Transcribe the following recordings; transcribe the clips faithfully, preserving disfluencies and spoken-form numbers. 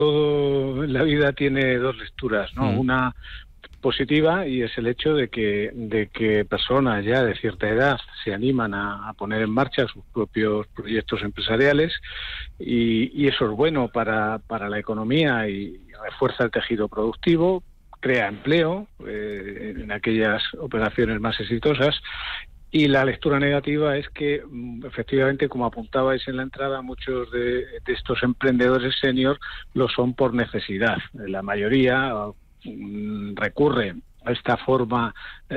todo en la vida tiene dos lecturas, ¿no? Mm. Una positiva, y es el hecho de que de que personas ya de cierta edad se animan a, a poner en marcha sus propios proyectos empresariales, y, y eso es bueno para, para la economía y refuerza el tejido productivo, crea empleo eh, en aquellas operaciones más exitosas. Y la lectura negativa es que, efectivamente, como apuntabais en la entrada, muchos de, de estos emprendedores senior lo son por necesidad. La mayoría mm, recurre a esta forma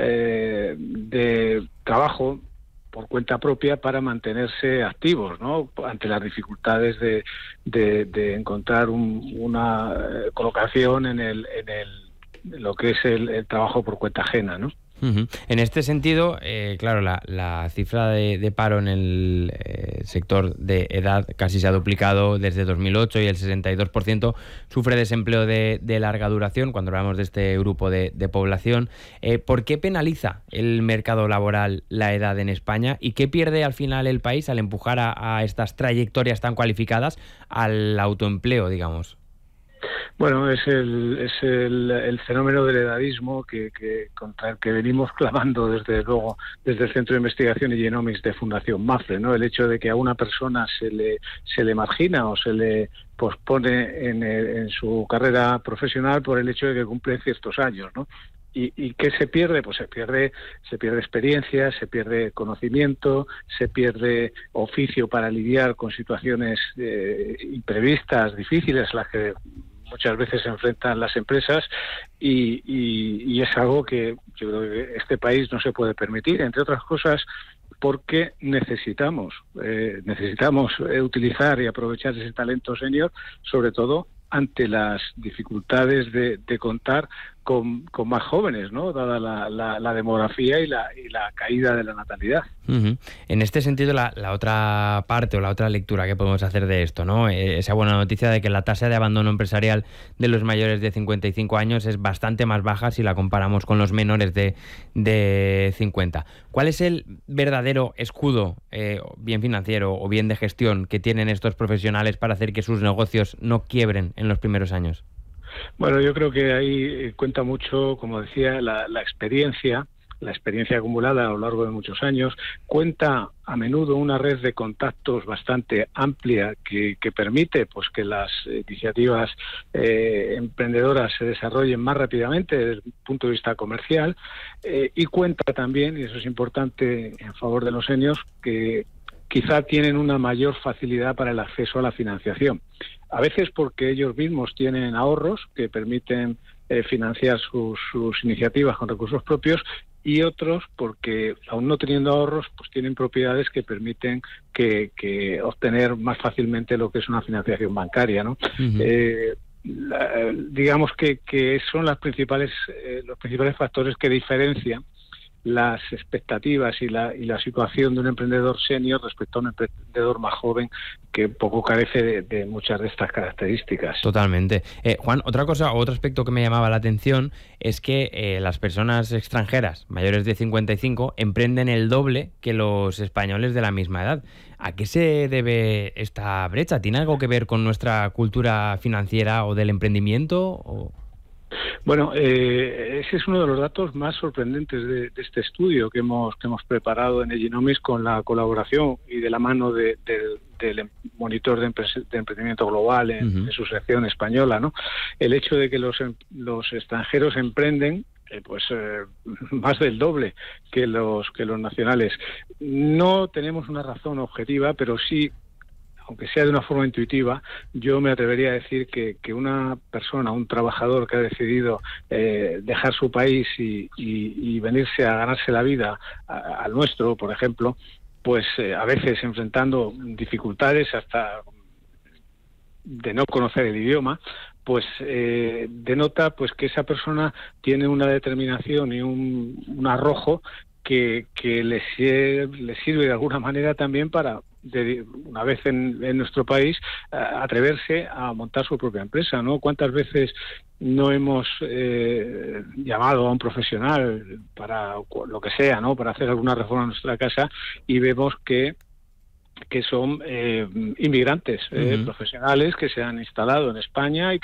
eh, de trabajo por cuenta propia para mantenerse activos, ¿no?, ante las dificultades de, de, de encontrar un, una colocación en el, en el en lo que es el, el trabajo por cuenta ajena, ¿no? Uh-huh. En este sentido, eh, claro, la, la cifra de, de paro en el eh, sector de edad casi se ha duplicado desde dos mil ocho, y el sesenta y dos por ciento sufre desempleo de, de larga duración cuando hablamos de este grupo de, de población. Eh, ¿Por qué penaliza el mercado laboral la edad en España, y qué pierde al final el país al empujar a, a estas trayectorias tan cualificadas al autoempleo, digamos? Bueno, es el es el, el fenómeno del edadismo que, que contra el que venimos clamando desde luego desde el Centro de Investigación y Genomics de Fundación MAFRE, ¿no? El hecho de que a una persona se le se le margina o se le pospone en, en su carrera profesional por el hecho de que cumple ciertos años, ¿no? ¿Y, y qué se pierde? Pues se pierde se pierde experiencia, se pierde conocimiento, se pierde oficio para lidiar con situaciones eh, imprevistas, difíciles, las que muchas veces se enfrentan las empresas, y, y, y es algo que yo creo que este país no se puede permitir, entre otras cosas porque necesitamos eh, necesitamos eh, utilizar y aprovechar ese talento senior, sobre todo ante las dificultades de, de contar con, con más jóvenes, ¿no?, dada la, la, la demografía y la, y la caída de la natalidad. Uh-huh. En este sentido, la, la otra parte o la otra lectura que podemos hacer de esto, ¿no?, eh, esa buena noticia de que la tasa de abandono empresarial de los mayores de cincuenta y cinco años es bastante más baja si la comparamos con los menores de, de cincuenta. ¿Cuál es el verdadero escudo, eh, bien financiero o bien de gestión, que tienen estos profesionales para hacer que sus negocios no quiebren en los primeros años? Bueno, yo creo que ahí cuenta mucho, como decía, la, la experiencia, la experiencia acumulada a lo largo de muchos años. Cuenta a menudo una red de contactos bastante amplia que, que permite pues que las iniciativas eh, emprendedoras se desarrollen más rápidamente desde el punto de vista comercial, eh, y cuenta también, y eso es importante en favor de los seniors, que quizá tienen una mayor facilidad para el acceso a la financiación. A veces porque ellos mismos tienen ahorros que permiten eh, financiar sus, sus iniciativas con recursos propios, y otros porque, aún no teniendo ahorros, pues tienen propiedades que permiten que, que obtener más fácilmente lo que es una financiación bancaria, ¿no? Uh-huh. Eh, la, digamos que, que son las principales eh, los principales factores que diferencian las expectativas y la y la situación de un emprendedor senior respecto a un emprendedor más joven que poco carece de, de muchas de estas características. Totalmente. Eh, Juan, otra cosa, otro aspecto que me llamaba la atención es que eh, las personas extranjeras mayores de cincuenta y cinco emprenden el doble que los españoles de la misma edad. ¿A qué se debe esta brecha? ¿Tiene algo que ver con nuestra cultura financiera o del emprendimiento? O... Bueno, eh, ese es uno de los datos más sorprendentes de, de este estudio que hemos que hemos preparado en Genomics con la colaboración y de la mano de, de, del monitor de, empre- de emprendimiento global en, uh-huh. en su sección española, ¿no? El hecho de que los los extranjeros emprenden eh, pues eh, más del doble que los que los nacionales. No tenemos una razón objetiva, pero sí, aunque sea de una forma intuitiva, yo me atrevería a decir que, que una persona, un trabajador que ha decidido eh, dejar su país y, y, y venirse a ganarse la vida a, al nuestro, por ejemplo, pues eh, a veces enfrentando dificultades hasta de no conocer el idioma, pues eh, denota pues que esa persona tiene una determinación y un, un arrojo que, que le, le sirve de alguna manera también para, de, una vez en, en nuestro país, a, atreverse a montar su propia empresa, ¿no? ¿Cuántas veces no hemos eh, llamado a un profesional para lo que sea, ¿no?, para hacer alguna reforma en nuestra casa, y vemos que que son eh, inmigrantes, eh, uh-huh. profesionales que se han instalado en España y